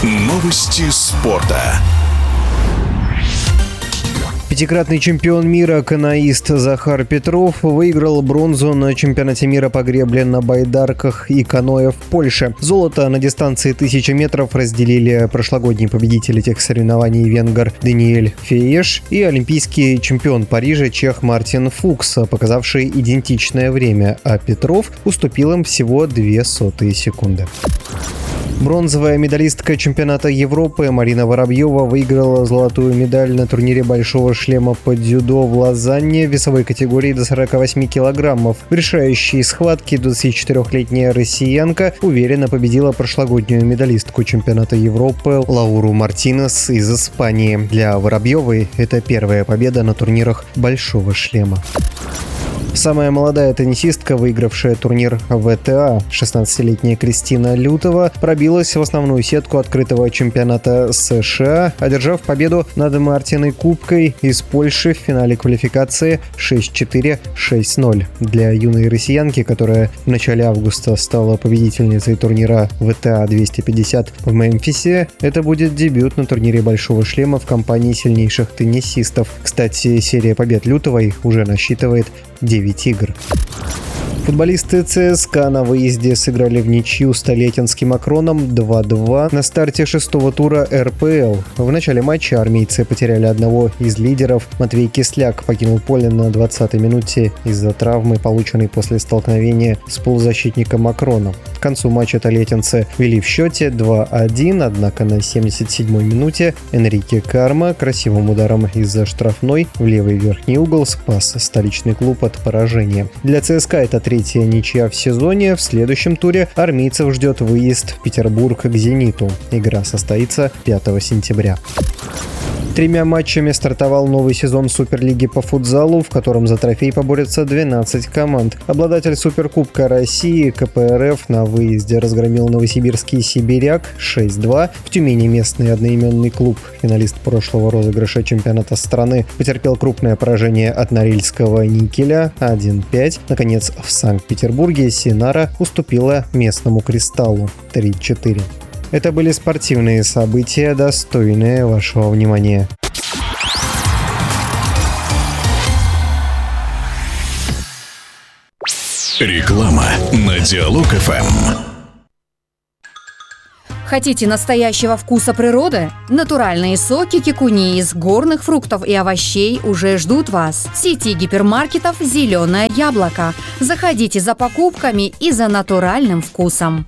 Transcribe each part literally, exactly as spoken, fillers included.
Новости спорта. Пятикратный чемпион мира каноист Захар Петров выиграл бронзу на чемпионате мира по гребле на байдарках и каноэ в Польше. Золото на дистанции тысяча метров разделили прошлогодний победитель этих соревнований венгр Даниэль Фееш и олимпийский чемпион Парижа чех Мартин Фукс, показавший идентичное время, а Петров уступил им всего две сотые секунды. Бронзовая медалистка чемпионата Европы Марина Воробьева выиграла золотую медаль на турнире «Большого шлема» по дзюдо в Лозанне в весовой категории до сорока восьми килограммов. В решающей схватке двадцатичетырёхлетняя россиянка уверенно победила прошлогоднюю медалистку чемпионата Европы Лауру Мартинес из Испании. Для Воробьевой это первая победа на турнирах «Большого шлема». Самая молодая теннисистка, выигравшая турнир вэ тэ а, шестнадцатилетняя Кристина Лютова, пробилась в основную сетку открытого чемпионата США, одержав победу над Мартиной Кубкой из Польши в финале квалификации шесть четыре - шесть ноль. Для юной россиянки, которая в начале августа стала победительницей турнира вэ тэ а двести пятьдесят в Мемфисе, это будет дебют на турнире «Большого шлема» в компании сильнейших теннисистов. Кстати, серия побед Лютовой уже насчитывает девять игр. Футболисты ЦСКА на выезде сыграли в ничью с Тольяттинским Акроном два-два на старте шестого тура эр пэ эл. В начале матча армейцы потеряли одного из лидеров. Матвей Кисляк покинул поле на двадцатой минуте из-за травмы, полученной после столкновения с полузащитником Акрона. К концу матча тольяттинцы вели в счете два-один, однако на семьдесят седьмой минуте Энрике Карма красивым ударом из-за штрафной в левый верхний угол спас столичный клуб от поражения. Для ЦСКА это третья ничья в сезоне. В следующем туре армейцев ждет выезд в Петербург к «Зениту». Игра состоится пятого сентября. Тремя матчами стартовал новый сезон Суперлиги по футзалу, в котором за трофей поборются двенадцать команд. Обладатель Суперкубка России ка пэ эр эф на выезде разгромил новосибирский «Сибиряк» шесть-два. В Тюмени местный одноименный клуб, финалист прошлого розыгрыша чемпионата страны, потерпел крупное поражение от Норильского «Никеля» один-пять. Наконец, в Санкт-Петербурге «Синара» уступила местному «Кристаллу» три-четыре. Это были спортивные события, достойные вашего внимания. Реклама на Диалог эф эм. Хотите настоящего вкуса природы? Натуральные соки кикуни из горных фруктов и овощей уже ждут вас. В сети гипермаркетов «Зеленое яблоко». Заходите за покупками и за натуральным вкусом.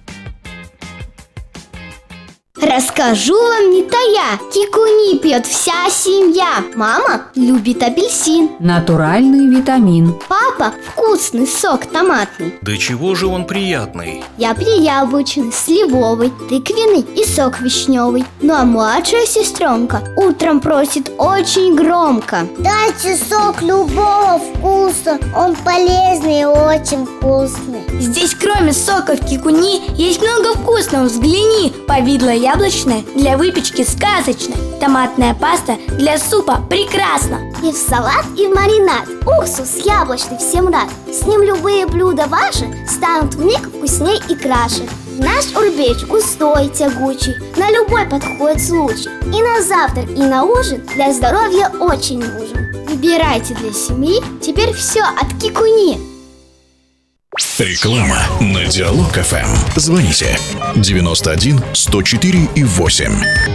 Расскажу вам не тая, кикуни пьет вся семья. Мама любит апельсин. Натуральный витамин. Папа вкусный сок томатный. Да чего же он приятный? Я прияблочный, сливовый, тыквенный и сок вишневый. Ну а младшая сестренка утром просит очень громко: дайте сок любого вкуса, он полезный и очень вкусный. Здесь кроме соков кикуни есть много вкусного, взгляни. Повидло яблочное для выпечки сказочно. Томатная паста для супа прекрасно. И в салат, и в маринад. Уксус яблочный всем рад. С ним любые блюда ваши станут вмиг вкусней и краше. Наш урбеч густой, тягучий, на любой подходит случай. И на завтрак, и на ужин для здоровья очень нужен. Выбирайте для семьи теперь все от кикуни. Реклама на Диалог эф эм. Звоните девяносто один сто четыре и восемь.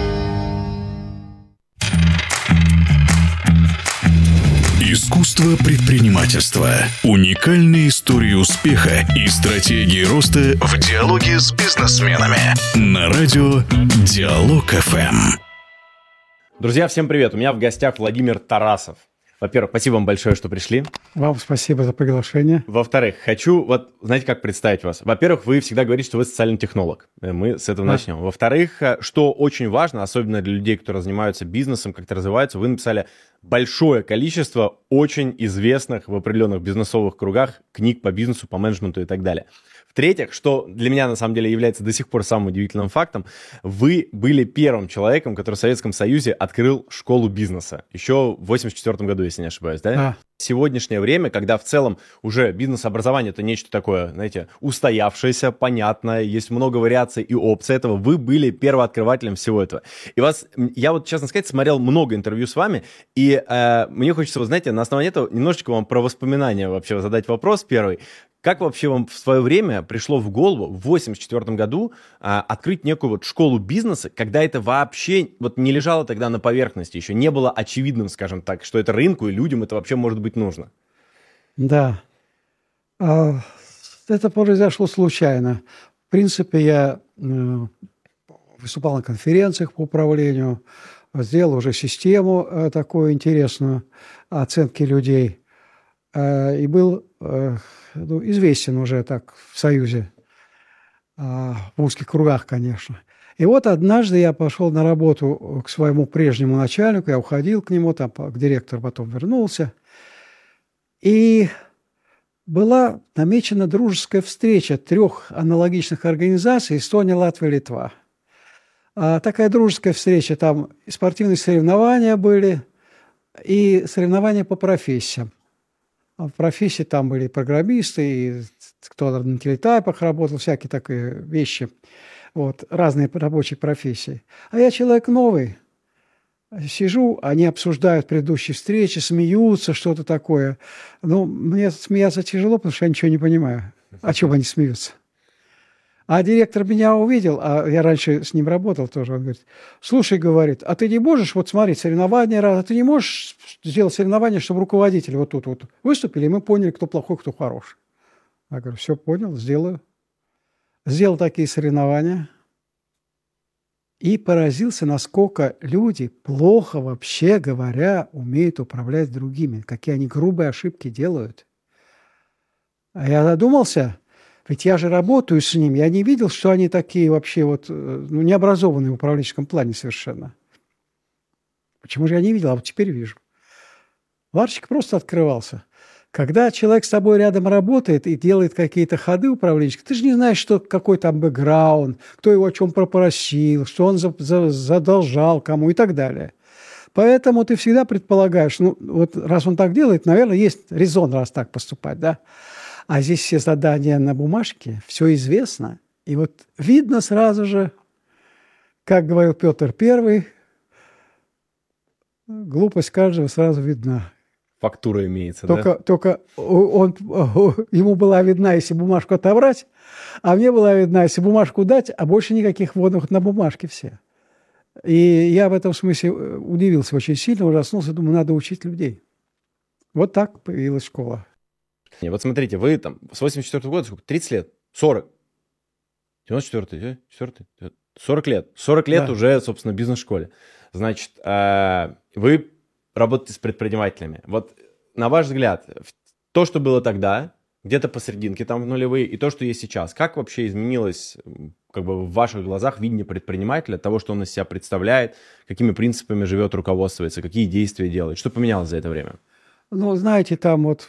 Искусство предпринимательства. Уникальные истории успеха и стратегии роста в диалоге с бизнесменами. На радио Диалог эф эм. Друзья, всем привет! У меня в гостях Владимир Тарасов. Во-первых, спасибо вам большое, что пришли. Вам спасибо за приглашение. Во-вторых, хочу, вот, знаете, как представить вас? Во-первых, вы всегда говорите, что вы социальный технолог. Мы с этого да. начнем. Во-вторых, что очень важно, особенно для людей, которые занимаются бизнесом, как-то развиваются, вы написали большое количество очень известных в определенных бизнесовых кругах книг по бизнесу, по менеджменту и так далее. В-третьих, что для меня на самом деле является до сих пор самым удивительным фактом, вы были первым человеком, который в Советском Союзе открыл школу бизнеса. Еще в восемьдесят четвёртом году, если не ошибаюсь, да? Да. сегодняшнее время, когда в целом уже бизнес-образование это нечто такое, знаете, устоявшееся, понятное, есть много вариаций и опций этого, вы были первооткрывателем всего этого. И вас, я вот, честно сказать, смотрел много интервью с вами, и э, мне хочется, вы знаете, на основании этого немножечко вам про воспоминания вообще задать вопрос первый. Как вообще вам в свое время пришло в голову в восемьдесят четвёртом году а, открыть некую вот школу бизнеса, когда это вообще вот не лежало тогда на поверхности, еще не было очевидным, скажем так, что это рынку и людям это вообще может быть нужно? Да, это произошло случайно. В принципе, я выступал на конференциях по управлению, сделал уже систему такую интересную оценки людей и был... Ну, известен уже так в Союзе, в узких кругах, конечно. И вот однажды я пошел на работу к своему прежнему начальнику, я уходил к нему, там, к директору потом вернулся, и была намечена дружеская встреча трех аналогичных организаций: Эстония, Латвия, Литва. А такая дружеская встреча, там и спортивные соревнования были, и соревнования по профессиям. В профессии там были и программисты, и кто на телетайпах работал, всякие такие вещи. Вот, разные рабочие профессии. А я человек новый. Сижу, они обсуждают предыдущие встречи, смеются, что-то такое. Ну, мне смеяться тяжело, потому что я ничего не понимаю. О чем они смеются? А директор меня увидел, а я раньше с ним работал тоже, он говорит: слушай, говорит, а ты не можешь, вот смотри, соревнования, а ты не можешь сделать соревнования, чтобы руководители вот тут вот выступили, и мы поняли, кто плохой, кто хороший. Я говорю: все, понял, сделаю. Сделал такие соревнования и поразился, насколько люди плохо, вообще говоря, умеют управлять другими, какие они грубые ошибки делают. А я задумался... Ведь я же работаю с ними, я не видел, что они такие вообще вот, ну, необразованные в управленческом плане совершенно. Почему же я не видел, а вот теперь вижу. Ларчик просто открывался. Когда человек с тобой рядом работает и делает какие-то ходы управленческие, ты же не знаешь, что, какой там бэкграунд, кто его о чем попросил, что он за, за, задолжал кому и так далее. Поэтому ты всегда предполагаешь, ну вот раз он так делает, наверное, есть резон раз так поступать, да. А здесь все задания на бумажке, все известно. И вот видно сразу же, как говорил Петр Первый, глупость каждого сразу видна. Фактура имеется, только, да? Только он, ему была видна, если бумажку отобрать, а мне была видна, если бумажку дать, а больше никаких вводных на бумажке все. И я в этом смысле удивился очень сильно, ужаснулся, думаю, надо учить людей. Вот так появилась школа. Вот смотрите, вы там с восемьдесят четвёртого года, сколько? тридцать лет? сорок? девяносто четвёртый, четвёртый? сорок лет. сорок лет да. Уже, собственно, в бизнес-школе. Значит, вы работаете с предпринимателями. Вот, на ваш взгляд, то, что было тогда, где-то посерединке, там в нулевые, и то, что есть сейчас, как вообще изменилось как бы в ваших глазах видение предпринимателя, того, что он из себя представляет, какими принципами живет, руководствуется, какие действия делает? Что поменялось за это время? Ну, знаете, там вот...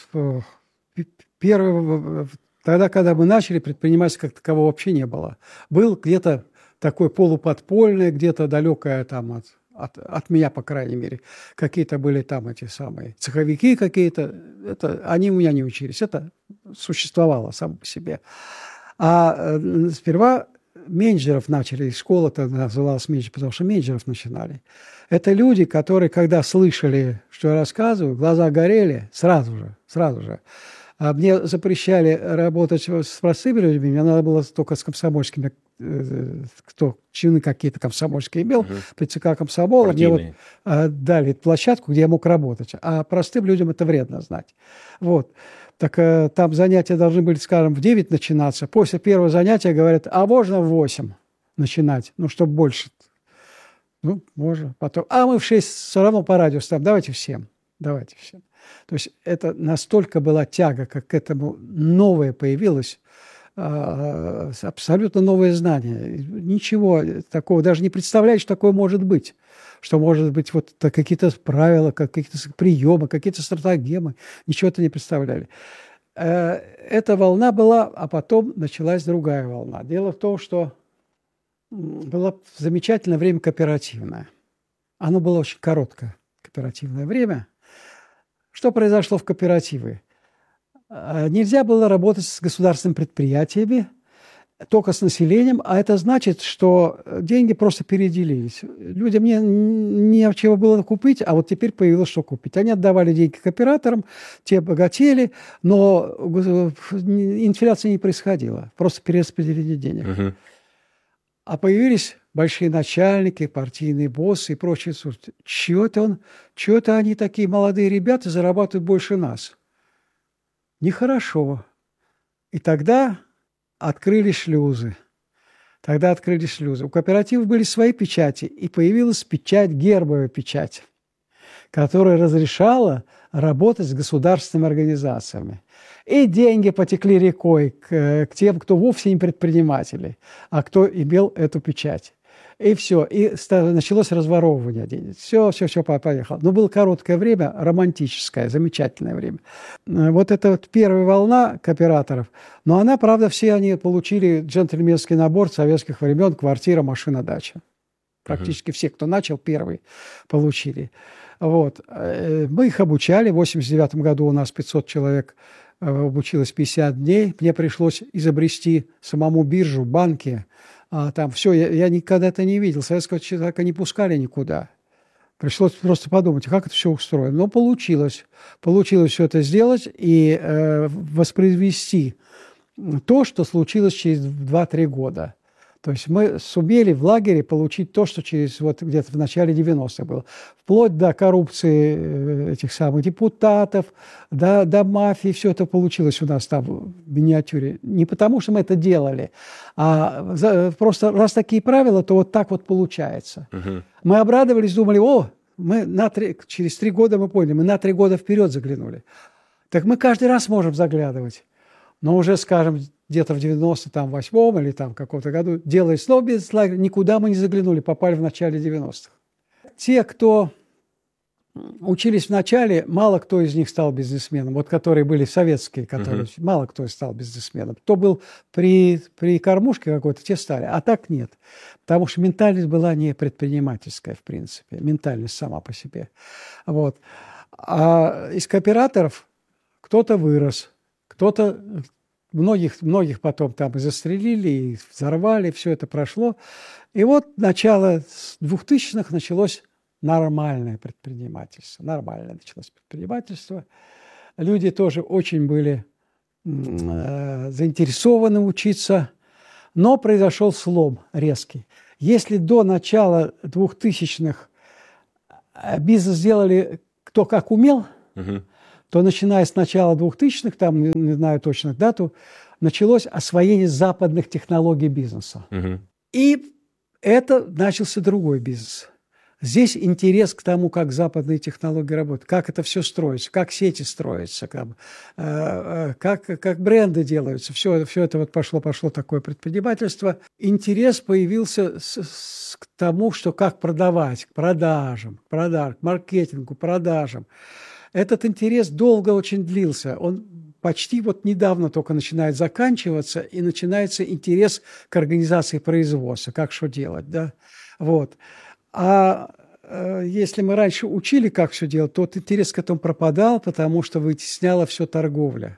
Первый, тогда, когда мы начали, предпринимательства как такового вообще не было. Был где-то такой полуподпольный, где-то далекое там от, от, от меня, по крайней мере. Какие-то были там эти самые цеховики какие-то. Это, они у меня не учились. Это существовало само по себе. А э, сперва менеджеров начали. Школа-то называлась менеджер, потому что менеджеров начинали. Это люди, которые, когда слышали, что я рассказываю, глаза горели сразу же, сразу же. А мне запрещали работать с простыми людьми, мне надо было только с комсомольскими, кто чины какие-то комсомольские имел, угу. При ЦК комсомола мне вот дали площадку, где я мог работать. А простым людям это вредно знать. Вот. Так там занятия должны были, скажем, в девять начинаться. После первого занятия говорят, а можно в восемь начинать, ну, чтобы больше. Ну, можно. Потом, а мы в шесть все равно по радио ставим, давайте всем, давайте всем. То есть это настолько была тяга, как к этому новое появилось, абсолютно новое знание. Ничего такого, даже не представляешь, что такое может быть. Что может быть вот какие-то правила, какие-то приемы, какие-то стратагемы. Ничего это не представляли. Эта волна была, а потом началась другая волна. Дело в том, что было замечательное время кооперативное. Оно было очень короткое, кооперативное время. Что произошло в кооперативе? Нельзя было работать с государственными предприятиями, только с населением, а это значит, что деньги просто переделились. Людям не, не чего было купить, а вот теперь появилось что купить. Они отдавали деньги кооператорам, те богатели, но инфляция не происходила, просто перераспределение денег. Угу. А появились большие начальники, партийные боссы и прочее. Чего-то он, чего-то они такие молодые ребята зарабатывают больше нас. Нехорошо. И тогда открыли шлюзы. Тогда открыли шлюзы. У кооперативов были свои печати, и появилась печать, гербовая печать, которая разрешала работать с государственными организациями. И деньги потекли рекой к, к тем, кто вовсе не предприниматели, а кто имел эту печать. И все. И началось разворовывание денег. Все, все, все поехало. Но было короткое время, романтическое, замечательное время. Вот это вот первая волна кооператоров. Но она, правда, все они получили джентльменский набор советских времен: квартира, машина, дача. Практически uh-huh. все, кто начал, первый получили. Вот. Мы их обучали. В восемьдесят девятом году у нас пятьсот человек обучилось пятьдесят дней. Мне пришлось изобрести самому биржу, банки. А там все, я, я никогда это не видел. Советского человека не пускали никуда. Пришлось просто подумать, как это все устроено. Но получилось. Получилось все это сделать и э, воспроизвести то, что случилось через два-три года. То есть мы сумели в лагере получить то, что через вот где-то в начале девяностых было. Вплоть до коррупции этих самых депутатов, до, до мафии. Все это получилось у нас там в миниатюре. Не потому, что мы это делали, а за, просто раз такие правила, то вот так вот получается. Угу. Мы обрадовались, думали, о, мы на три, через три года мы поняли, мы на три года вперед заглянули. Так мы каждый раз можем заглядывать. Но уже, скажем, где-то в девяносто восьмом или там каком-то году, делая снова бизнес-лагерь, никуда мы не заглянули, попали в начале девяностых. Те, кто учились в начале, мало кто из них стал бизнесменом. Вот которые были советские, которые, uh-huh. мало кто стал бизнесменом. Кто был при, при кормушке какой-то, те стали. А так нет. Потому что ментальность была не предпринимательская, в принципе. Ментальность сама по себе. Вот. А из кооператоров кто-то вырос, кто-то... Многих, многих потом там и застрелили, и взорвали, все это прошло. И вот начало двухтысячных началось нормальное предпринимательство. Нормальное началось предпринимательство. Люди тоже очень были э, заинтересованы учиться, но произошел слом резкий. Если до начала двухтысячных бизнес делали кто как умел, угу. то, начиная с начала двухтысячных, там, не знаю точно дату, началось освоение западных технологий бизнеса. Угу. И это начался другой бизнес. Здесь интерес к тому, как западные технологии работают, как это все строится, как сети строятся, как, э, как, как бренды делаются. Все, все это вот пошло, пошло такое предпринимательство. Интерес появился с, с, к тому, что как продавать, к продажам, к продажам, к маркетингу, продажам. Этот интерес долго очень длился. Он почти вот недавно только начинает заканчиваться, и начинается интерес к организации производства, как что делать. Да? Вот. А э, если мы раньше учили, как все делать, то вот интерес к этому пропадал, потому что вытесняла все торговля.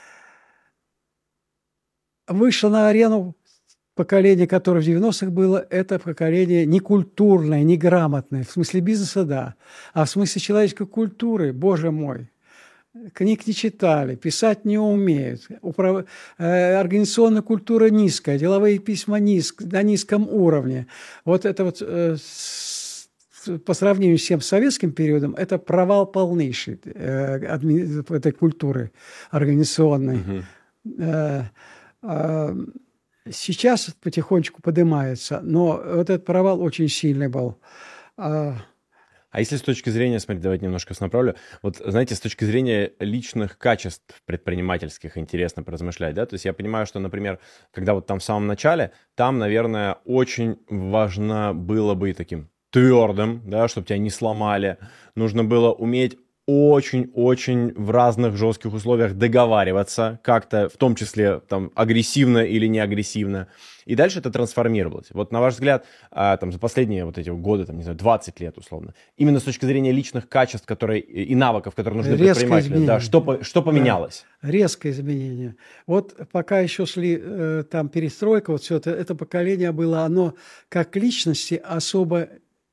Вышло на арену поколение, которое в девяностых было, это поколение некультурное, неграмотное. В смысле бизнеса, да. А в смысле человеческой культуры, боже мой, книг не читали, писать не умеют. Управ... Э, организационная культура низкая, деловые письма низк... на низком уровне. Вот это вот э, с... по сравнению с тем советским периодом, это провал полнейший э, адми... этой культуры организационной. Угу. Э, э, Сейчас потихонечку поднимается, но вот этот провал очень сильный был. А если с точки зрения, смотрите, давайте немножко вас направлю. Вот, знаете, с точки зрения личных качеств предпринимательских интересно поразмышлять, да? То есть я понимаю, что, например, когда вот там в самом начале, там, наверное, очень важно было быть таким твердым, да, чтобы тебя не сломали. Нужно было уметь очень-очень в разных жестких условиях договариваться, как-то, в том числе там, агрессивно или не агрессивно. И дальше это трансформировалось. Вот на ваш взгляд, а, там, за последние вот эти годы, там, не знаю, двадцать лет условно, именно с точки зрения личных качеств которые, и навыков, которые нужны предпринимателю, да, что, что поменялось? Да, резкое изменение. Вот пока еще шли э, там перестройка, вот все это, это поколение было, оно как личности особо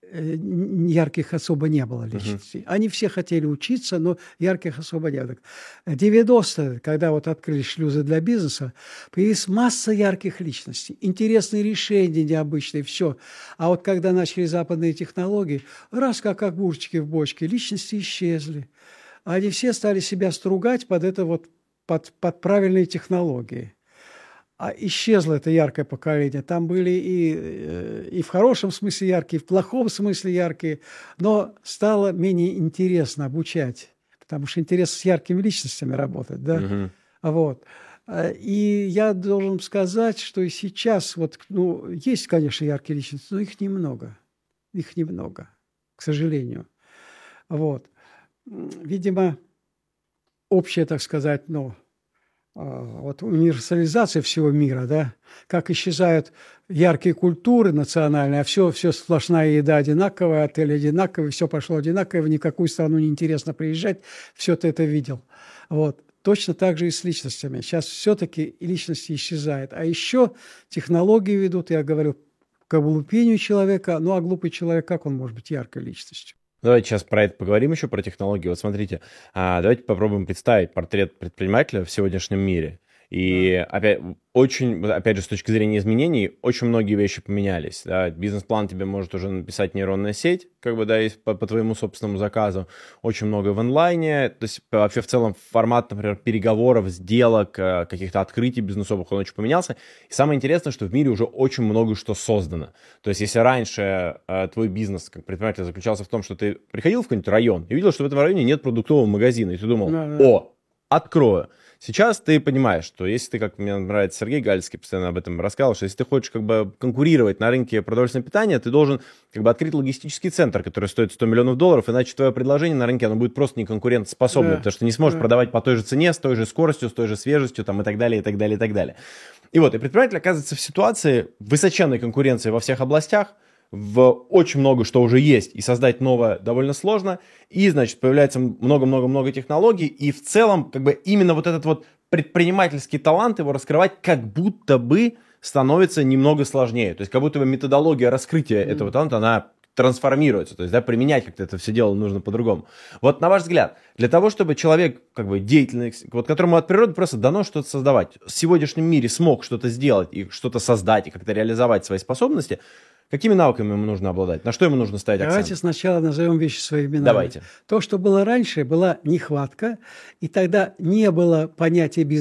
ярких особо не было личностей. Uh-huh. Они все хотели учиться, но ярких особо не было. девяностые, когда вот открылись шлюзы для бизнеса, появилась масса ярких личностей, интересные решения необычные, все. А вот когда начали западные технологии, раз как огурчики в бочке, личности исчезли. Они все стали себя стругать под это вот, под, под правильные технологии. А исчезло это яркое поколение. Там были и, и в хорошем смысле яркие, и в плохом смысле яркие, но стало менее интересно обучать, потому что интересно с яркими личностями работать, да? Uh-huh. Вот. И я должен сказать, что и сейчас вот, ну, есть, конечно, яркие личности, но их немного, их немного, к сожалению. Вот. Видимо, общее, так сказать, ну, вот универсализация всего мира, да, как исчезают яркие культуры национальные, а все, все сплошная еда одинаковая, отель одинаковый, все пошло одинаково, в никакую страну не интересно приезжать, все ты это видел. Вот. Точно так же и с личностями. Сейчас все-таки личности исчезают. А еще технологии ведут, я говорю, к облупению человека, ну а глупый человек, как он может быть яркой личностью? Давайте сейчас про это поговорим еще, про технологии. Вот смотрите, давайте попробуем представить портрет предпринимателя в сегодняшнем мире. И опять, очень, опять же, с точки зрения изменений, очень многие вещи поменялись. Да? Бизнес-план тебе может уже написать нейронная сеть, как бы, да, по, по твоему собственному заказу. Очень много в онлайне. То есть вообще в целом формат, например, переговоров, сделок, каких-то открытий бизнесовых, он очень поменялся. И самое интересное, что в мире уже очень много что создано. То есть если раньше твой бизнес как предприниматель заключался в том, что ты приходил в какой-нибудь район и видел, что в этом районе нет продуктового магазина, и ты думал, о, открою. Сейчас ты понимаешь, что если ты, как мне нравится Сергей Гальский постоянно об этом рассказывал, что если ты хочешь как бы конкурировать на рынке продовольственного питания, ты должен как бы открыть логистический центр, который стоит сто миллионов долларов, иначе твое предложение на рынке оно будет просто неконкурентоспособным, да, потому что ты не сможешь да. продавать по той же цене, с той же скоростью, с той же свежестью там, и так далее, и так далее, и так далее. И вот, и предприниматель оказывается в ситуации высоченной конкуренции во всех областях, в очень много что уже есть, и создать новое довольно сложно, и, значит, появляется много-много-много технологий, и в целом, как бы, именно вот этот вот предпринимательский талант, его раскрывать как будто бы становится немного сложнее, то есть как будто бы методология раскрытия mm. этого таланта, она трансформируется, то есть, да, применять как-то это все дело нужно по-другому. Вот на ваш взгляд, для того, чтобы человек, как бы, деятельный, вот которому от природы просто дано что-то создавать, в сегодняшнем мире смог что-то сделать, и что-то создать, и как-то реализовать свои способности, какими навыками ему нужно обладать? На что ему нужно ставить акцент? Давайте сначала назовем вещи своими именами. Давайте. То, что было раньше, была нехватка, и тогда не было понятия бизнеса.